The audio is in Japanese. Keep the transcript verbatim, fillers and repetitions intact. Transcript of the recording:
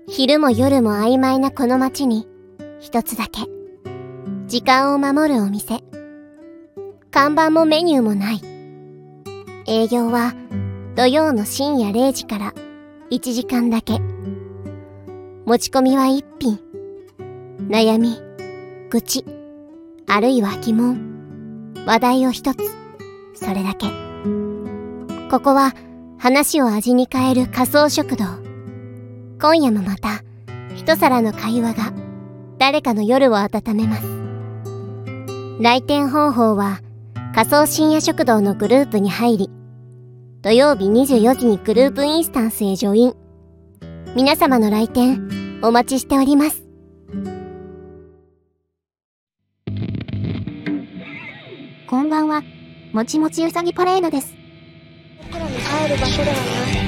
昼も夜も曖昧なこの街に一つだけ時間を守るお店。看板もメニューもない。営業は土曜の深夜れいじからいちじかんだけ。持ち込みは一品。悩み、愚痴、あるいは疑問、話題を一つ。それだけ。ここは話を味に変える仮想食堂。今夜もまた一皿の会話が誰かの夜を温めます。来店方法は仮想深夜食堂のグループに入り、土曜日にじゅうよじにグループインスタンスへジョイン。皆様の来店お待ちしております。 こんばんは、もちもちうさぎパレードです。 僕らの帰る場所ではない。